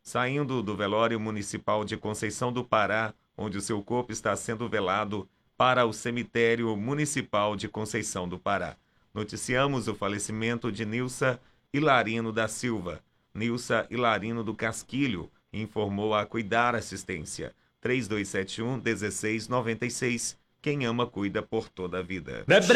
saindo do velório municipal de Conceição do Pará, onde o seu corpo está sendo velado, para o cemitério municipal de Conceição do Pará. Noticiamos o falecimento de Nilsa Hilarino da Silva. Nilsa Hilarino do Casquilho informou a Cuidar Assistência. 3271-1696. Quem ama, cuida por toda a vida.